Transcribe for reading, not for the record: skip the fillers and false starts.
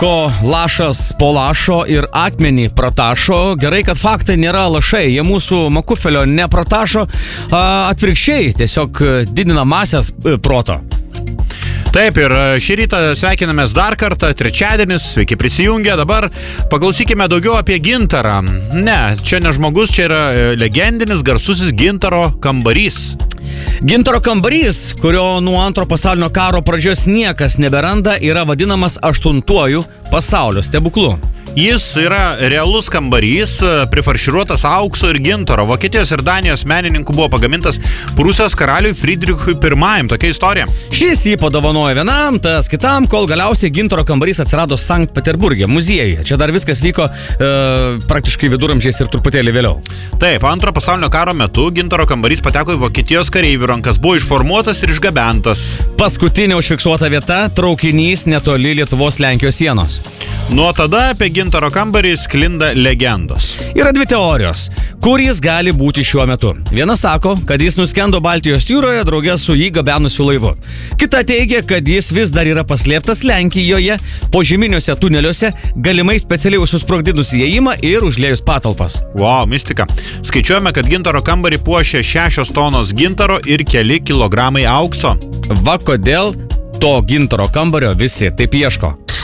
sako lašas po lašo ir akmenį pratašo. Gerai, kad faktai nėra lašai, jie mūsų makufelio nepratašo, atvirkščiai tiesiog didina masės proto. Taip, ir šį rytą sveikinamės dar kartą, trečiadienis, sveiki prisijungę. Dabar paklausykime daugiau apie gintarą. Ne, čia ne žmogus, čia yra legendinis garsusis gintaro kambarys. Gintaro kambarys, kurio nuo antro pasaulinio karo pradžios niekas neberanda, yra vadinamas 8-uoju pasaulio stebuklu. Jis yra realus kambarys, prifarširuotas aukso ir gintaro. Vokietijos ir Danijos menininkų buvo pagamintas Prūsijos karaliui Friedrichui I. Tokia istorija. Šis jį padovanojo vienam, tas kitam, kol galiausiai gintaro kambarys atsirado Sankt Peterburge, muziejuje. Čia dar viskas vyko praktiškai viduramžiais ir truputėlį vėliau. Taip, antro pasaulinio karo metu gintaro kambarys pateko į Vokietijos kareivių rankas, buvo išformuotas ir išgabentas. Paskutinė užfiksuota vieta – traukinys netoli Lietuvos-Lenkijos sienos. Nuo tada apie gintaro kambarį sklinda legendos. Yra dvi teorijos, kur jis gali būti šiuo metu. Viena sako, kad jis nuskendo Baltijos jūroje draugė su jį gabenusiu laivu. Kita teigia, kad jis vis dar yra paslėptas Lenkijoje, požeminiuose tuneliuose, galimai specialiai susprogdinus įėjimą ir užliejus patalpas. Wow, mistika. Skaičiuojame, kad gintaro kambarį puošia 6 tonos gintaro ir keli kilogramai aukso. Va kodėl to gintaro kambario visi taip ieško.